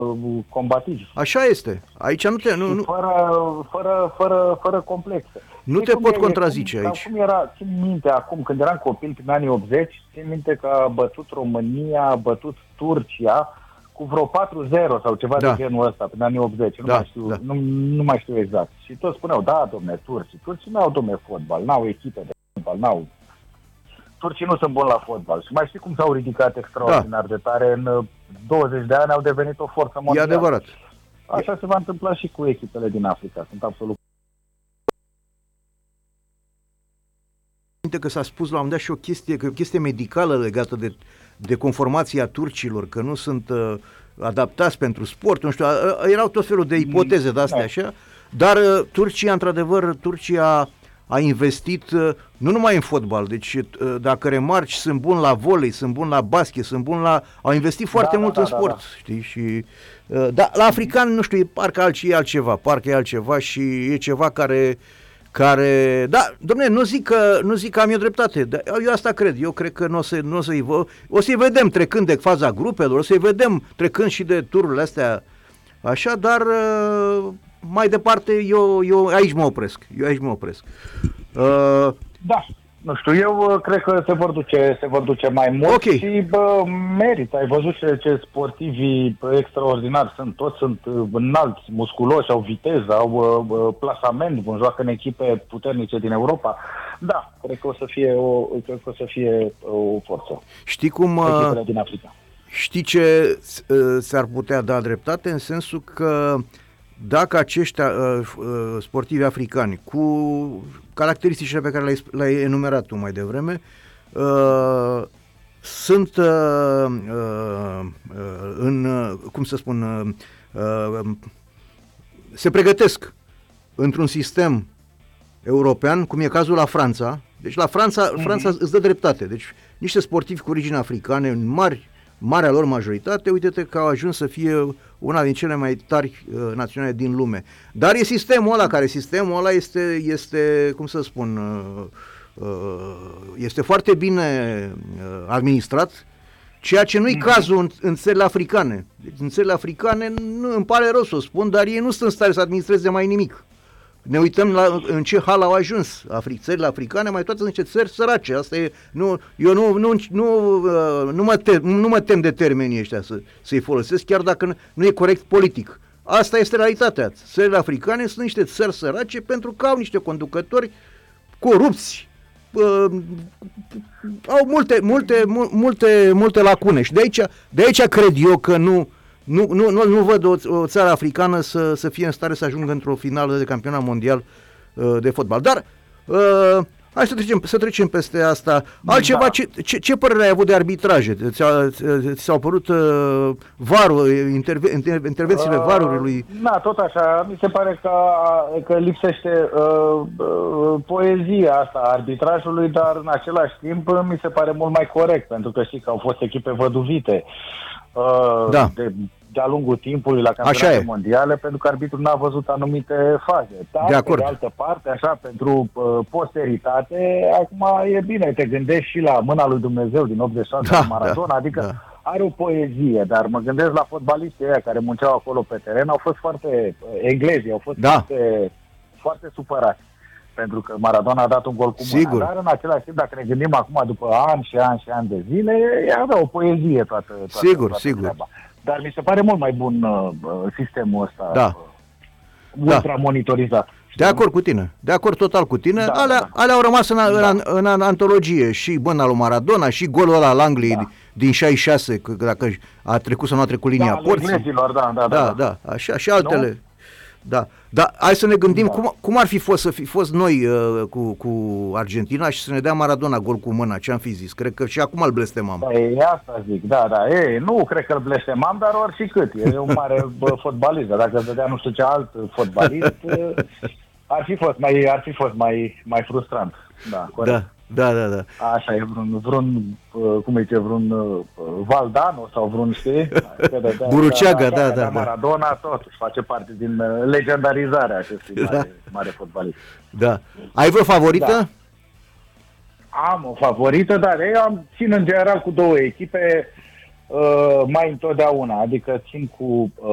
combativi. Așa este. Aici nu te... Nu, Fără complexe. nu te pot contrazice aici. Cum era, țin minte acum, când eram copil, prin anii 80, țin minte că a bătut România, a bătut Turcia cu vreo 4-0 sau ceva de genul ăsta, prin anii 80. Nu mai știu exact. Și toți spuneau, da, domne, turcii n-au, domne, fotbal, n-au echipe de fotbal, n-au. Turcii nu sunt buni la fotbal. Și mai știi cum s-au ridicat extraordinar de tare, în 20 de ani au devenit o forță mondială. E adevărat. Așa se va întâmpla și cu echipele din Africa. Sunt absolut... Că s-a spus la un moment dat și o chestie medicală legată de conformația turcilor, că nu sunt adaptați pentru sport, nu știu, erau tot felul de ipoteze de-astea așa, dar Turcia, într-adevăr, a investit nu numai în fotbal, deci dacă remarci, sunt bun la volei, sunt bun la basket, au investit foarte mult în sport, știi, și la african, nu știu, parcă e altceva și e ceva care da, dom'le, nu zic că am eu dreptate, dar eu asta cred, eu cred că o să-i vedem trecând de faza grupelor, o să-i vedem trecând și de tururile astea, așa, dar mai departe eu aici mă opresc. Da, nu știu, eu cred că se vor duce mai mult și merită. Ai văzut ce sportivi extraordinari sunt, toți sunt înalți, musculoși, au viteză, au plasament, joacă în echipe puternice din Europa. Da, cred că o să fie o forță. Știi cum echipele din Africa. Știi ce s-ar putea da dreptate, în sensul că dacă acești sportivi africani cu caracteristicile pe care le-ai enumerat tu mai devreme sunt se pregătesc într-un sistem european, cum e cazul la Franța. Deci la Franța îți dă dreptate. Deci niște sportivi cu origine africane, în marea lor majoritate, uite-te că au ajuns să fie una din cele mai tari naționale din lume. Dar e sistemul ăla este cum să spun, este foarte bine administrat, ceea ce nu-i cazul în țările africane. Deci, în țările africane, îmi pare rău să o spun, dar ei nu sunt în stare să administreze mai nimic. Ne uităm în ce hal au ajuns țările africane, mai toate sunt niște țări sărace. Asta e, eu nu mă tem de termenii ăștia să-i folosesc, chiar dacă nu e corect politic. Asta este realitatea. Țările africane sunt niște țări sărace pentru că au niște conducători corupți, au multe lacune și de aici cred eu că nu văd o țară africană să fie în stare să ajungă într-o finală de campionat mondial de fotbal. Dar hai să trecem peste asta. Altceva, ce părere ai avut de arbitraje? Ți s-au părut intervențiile VAR-ului? Da, tot așa. Mi se pare că lipsește poezia asta a arbitrajului, dar în același timp mi se pare mult mai corect, pentru că știi că au fost echipe văduvite de-a lungul timpului la campionate mondiale, pentru că arbitrul n-a văzut anumite faze. Dar, de altă parte, așa, pentru posteritate, acum e bine, te gândești și la mâna lui Dumnezeu din 86 la Maradona, adică are o poezie, dar mă gândesc la fotbaliștii ăia care munceau acolo pe teren, au fost englezii, au fost foarte supărați, pentru că Maradona a dat un gol cu mâna. Dar în același timp, dacă ne gândim acum, după ani și ani de zile, avea o poezie toată treaba. Dar mi se pare mult mai bun sistemul ăsta ultra monitorizat. De acord cu tine, total cu tine. Alea au rămas în antologie, și mâna lui Maradona, și golul ăla al Angliei din 66, dacă a trecut sau nu a trecut linia porții. Da, așa, și altele. Da. Dar hai să ne gândim cum ar fi fost să fi fost noi cu Argentina și să ne dea Maradona gol cu mâna, ce am fi zis? Cred că și acum îl blestemam. Asta zic, nu cred că îl blestemam, dar oricât. E un mare fotbalist, dar dacă vedea nu știu ce alt fotbalist, ar fi fost mai frustrant. Da, corect. Da. Așa, e vreun Valdano sau vreun, știi? Buruceaga, da. Maradona totuși face parte din legendarizarea acestui mare fotbalist. Da. Ai vreo favorită? Am o favorită, dar eu țin în general cu două echipe mai întotdeauna, adică țin cu